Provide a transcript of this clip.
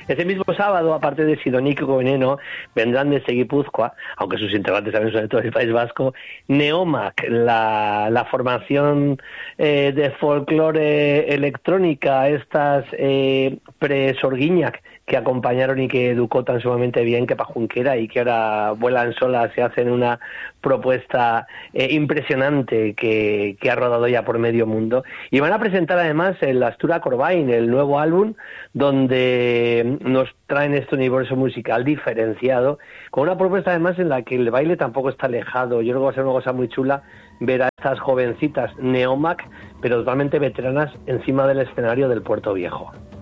Ese mismo sábado, aparte de Sidonik o Veneno, vendrán desde Guipúzcoa, aunque sus integrantes también son de todo el País Vasco, Neomac, la formación de folclore electrónica, estas pre-Sorguiñac, que acompañaron y que educó tan sumamente bien que Pajunquera y que ahora vuelan solas, se hacen una propuesta impresionante que ha rodado ya por medio mundo. Y van a presentar además el Astura Corbain, el nuevo álbum, donde nos traen este universo musical diferenciado, con una propuesta además en la que el baile tampoco está alejado. Yo creo que va a ser una cosa muy chula ver a estas jovencitas Neomac, pero totalmente veteranas, encima del escenario del Puerto Viejo.